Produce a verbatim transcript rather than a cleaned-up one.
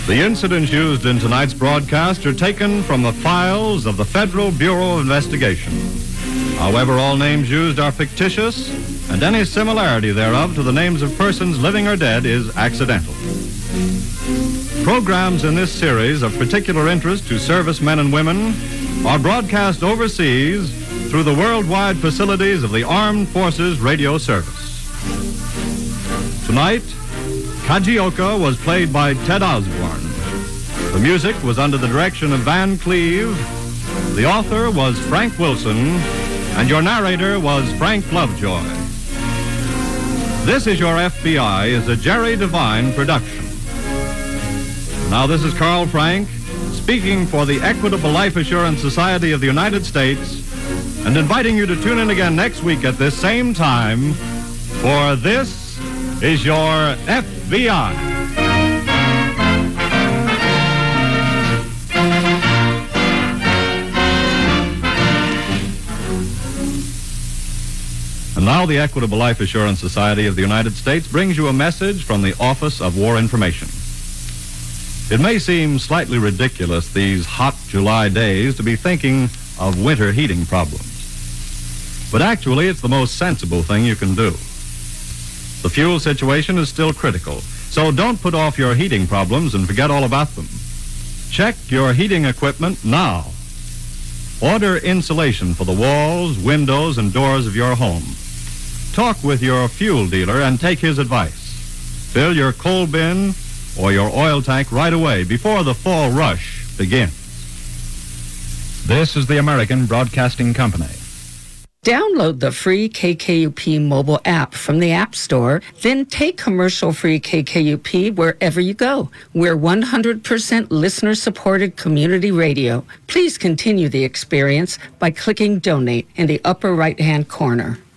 The incidents used in tonight's broadcast are taken from the files of the Federal Bureau of Investigation. However, all names used are fictitious, and any similarity thereof to the names of persons living or dead is accidental. Programs in this series of particular interest to servicemen and women are broadcast overseas through the worldwide facilities of the Armed Forces Radio Service. Tonight, Kajioka was played by Ted Osborne. The music was under the direction of Van Cleve. The author was Frank Wilson, and your narrator was Frank Lovejoy. This Is Your F B I is a Jerry Devine production. Now, this is Carl Frank, speaking for the Equitable Life Assurance Society of the United States, and inviting you to tune in again next week at this same time for This Is Your F B I. And now the Equitable Life Assurance Society of the United States brings you a message from the Office of War Information. It may seem slightly ridiculous these hot July days to be thinking of winter heating problems. But actually, it's the most sensible thing you can do. The fuel situation is still critical, so don't put off your heating problems and forget all about them. Check your heating equipment now. Order insulation for the walls, windows, and doors of your home. Talk with your fuel dealer and take his advice. Fill your coal bin or your oil tank right away before the fall rush begins. This is the American Broadcasting Company. Download the free K K U P mobile app from the App Store, then take commercial-free K K U P wherever you go. We're one hundred percent listener-supported community radio. Please continue the experience by clicking Donate in the upper right-hand corner.